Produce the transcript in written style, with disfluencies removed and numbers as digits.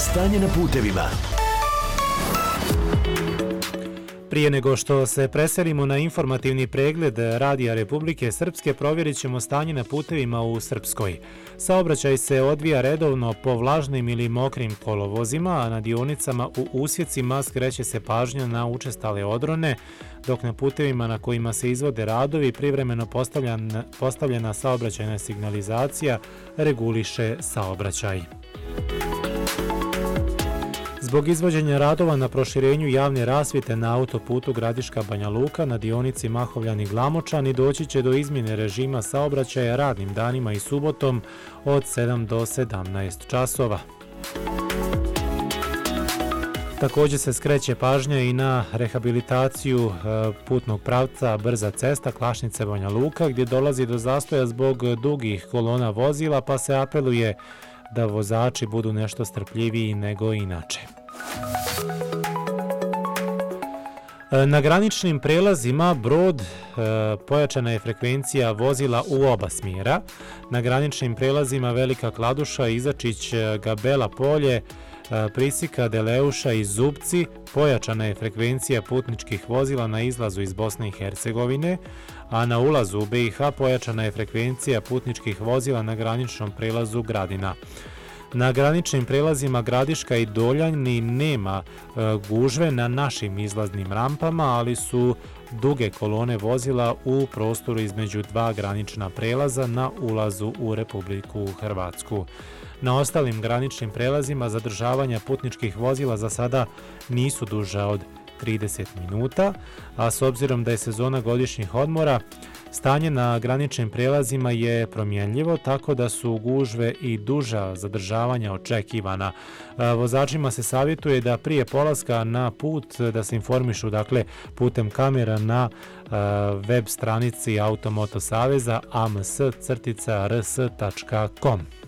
Stanje na putevima. Prije nego što se preselimo na informativni pregled Radija Republike Srpske, provjerit ćemo stanje na putevima u Srpskoj. Saobraćaj se odvija redovno po vlažnim ili mokrim kolovozima, a na dionicama u usjecima skreće se pažnja na učestale odrone, dok na putevima na kojima se izvode radovi privremeno postavljena saobraćajna signalizacija reguliše saobraćaj. Zbog izvođenja radova na proširenju javne rasvjete na autoputu Gradiška-Banja Luka na dionici Mahovljani-Glamočani doći će do izmjene režima saobraćaja radnim danima i subotom od 7 do 17 časova. Također se skreće pažnja i na rehabilitaciju putnog pravca brza cesta Klašnice-Banja Luka gdje dolazi do zastoja zbog dugih kolona vozila, pa se apeluje da vozači budu nešto strpljiviji nego inače. Na graničnim prelazima Brod pojačana je frekvencija vozila u oba smjera. Na graničnim prelazima Velika Kladuša, Izačić, Gabela Polje, Prisika, Deleuša i Zubci pojačana je frekvencija putničkih vozila na izlazu iz Bosne i Hercegovine, a na ulazu u BiH pojačana je frekvencija putničkih vozila na graničnom prelazu Gradina. Na graničnim prelazima Gradiška i Doljani nema gužve na našim izlaznim rampama, ali su duge kolone vozila u prostoru između dva granična prelaza na ulazu u Republiku Hrvatsku. Na ostalim graničnim prelazima zadržavanja putničkih vozila za sada nisu duža od 30 minuta, a s obzirom da je sezona godišnjih odmora, stanje na graničnim prelazima je promjenljivo, tako da su gužve i duža zadržavanja očekivana. Vozačima se savjetuje da prije polaska na put da se informišu putem kamera na web stranici Automoto Saveza ams-rs.com.